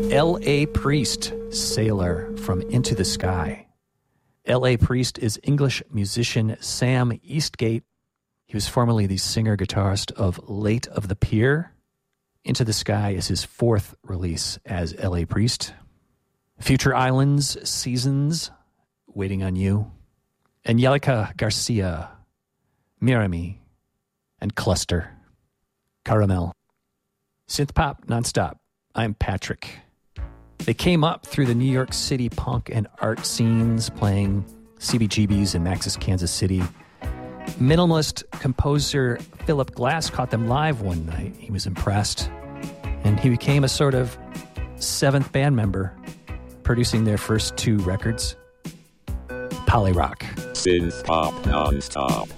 L.A. Priest, Sailor from Into the Sky. L.A. Priest is English musician Sam Eastgate. He was formerly the singer-guitarist of Late of the Pier. Into the Sky is his fourth release as L.A. Priest. Future Islands, Seasons, Waiting on You. Angelica Garcia, Mirami, and Cluster, Caramel. Synth pop nonstop. I'm Patrick. They came up through the New York City punk and art scenes, playing CBGB's in Max's Kansas City. Minimalist composer Philip Glass caught them live one night. He was impressed, and he became a sort of seventh band member, producing their first two records. Polyrock. Synth pop nonstop.